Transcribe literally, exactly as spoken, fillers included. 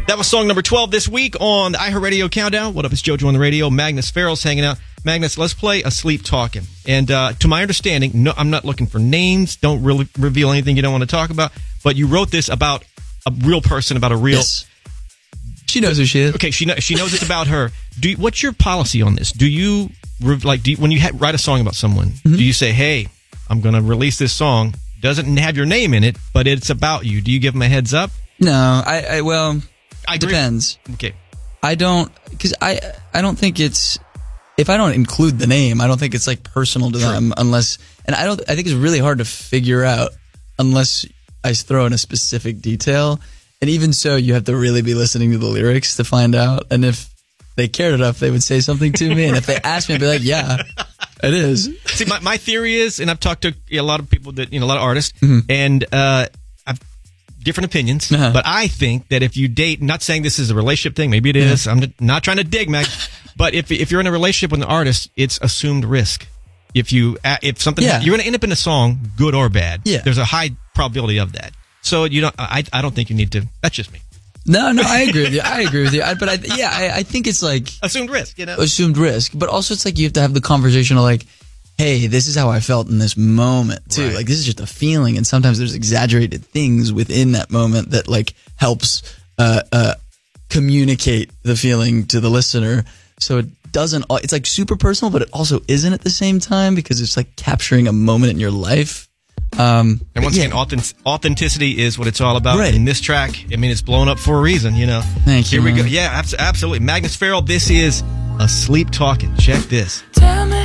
That was song number twelve this week on the iHeartRadio Countdown. What up, it's JoJo on the radio. Magnus Farrell's hanging out. Magnus, let's play Asleep Talking. And uh, to my understanding, no, I'm not looking for names. Don't really reveal anything you don't want to talk about. But you wrote this about a real person, about a real... Yes. She knows who she is. Okay, she, know, she knows it's about her. Do you, what's your policy on this? Do you, like, do you, when you ha- write a song about someone, mm-hmm. do you say, hey, I'm going to release this song, doesn't have your name in it, but it's about you? Do you give them a heads up? No, I, I well... I Depends. Okay. I don't, because I, I don't think it's, if I don't include the name, I don't think it's like personal to True. them unless, and I don't, I think it's really hard to figure out unless I throw in a specific detail. And even so, you have to really be listening to the lyrics to find out. And if they cared enough, they would say something to me. And if they asked me, I'd be like, yeah, it is. See, my, my theory is, and I've talked to a lot of people that, you know, a lot of artists, mm-hmm. and, uh, I've, different opinions, uh-huh. but I think that if you date, not saying this is a relationship thing, maybe it is, yeah. I'm not trying to dig, Meg, but if if you're in a relationship with an artist, it's assumed risk. If you if something yeah. you're going to end up in a song, good or bad. Yeah. There's a high probability of that. So you don't. I I don't think you need to. That's just me. No, no, I agree with you. I agree with you. I, but I, yeah, I, I think it's like assumed risk. You know, assumed risk. But also, it's like you have to have the conversation of like, hey, this is how I felt in this moment too. Right. Like this is just a feeling, and sometimes there's exaggerated things within that moment that like helps uh, uh, communicate the feeling to the listener. So it doesn't. It's like super personal, but it also isn't at the same time because it's like capturing a moment in your life. Um, and once yeah. again, authentic, authenticity is what it's all about. Right. In this track, I mean, it's blown up for a reason. You know. Thank you. Here we man. go. Yeah, absolutely. Magnus Farrell. This is Asleep Talking. Check this. Tell me